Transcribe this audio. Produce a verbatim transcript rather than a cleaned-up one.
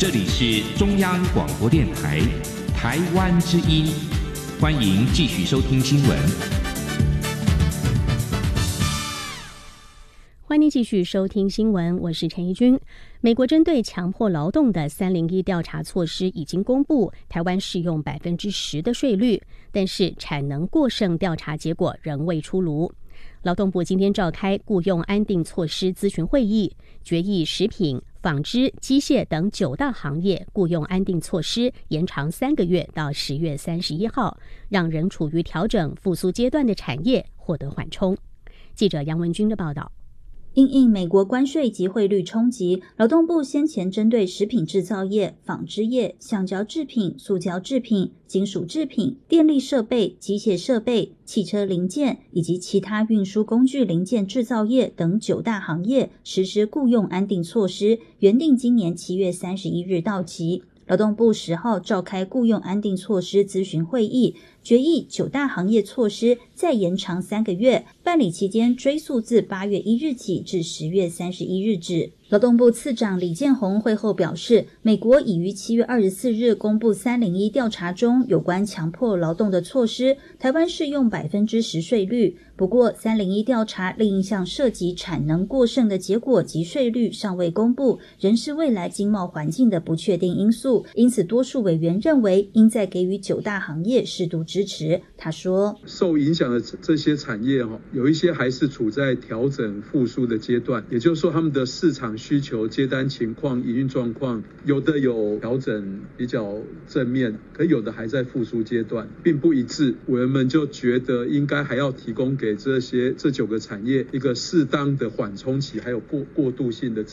这里是中央广播电台台湾之音，欢迎继续收听新闻。 欢迎继续收听新闻，我是陈怡君。美国针对强迫劳动的三零一调查措施已经公布，台湾适用百分之十的税率，但是产能过剩调查结果仍未出炉。劳动部今天召开雇用安定措施咨询会议，决议食品、纺织、机械等九大行业雇用安定措施延长三个月到十月三十一号，让仍处于调整复苏阶段的产业获得缓冲。记者杨文君的报道。 因应美国关税及汇率冲击，劳动部先前针对食品制造业、纺织业、橡胶制品、塑胶制品、金属制品、电力设备、机械设备、汽车零件以及其他运输工具零件制造业等九大行业实施雇用安定措施，原定今年七月三十一日到期。劳动部十号召开雇用安定措施咨询会议，决议九大行业措施再延长三个月，办理期间追溯自八月一日起至十月三十一日止。劳动部次长李建宏会后表示，美国已于七月二十四日公布三零一调查中有关强迫劳动的措施，台湾适用百分之十税率。不过三零一调查另一项涉及产能过剩的结果及税率尚未公布，仍是未来经贸环境的不确定因素，因此多数委员认为应再给予九大行业适度支持。他说， 受影响的这些产业有一些还是处在调整复苏的阶段，也就是说他们的市场需求、接单情况、营运状况，有的有调整比较正面，可有的还在复苏阶段，并不一致。委员们就觉得应该还要提供给这些这九个产业一个适当的缓冲期，还有过过渡性的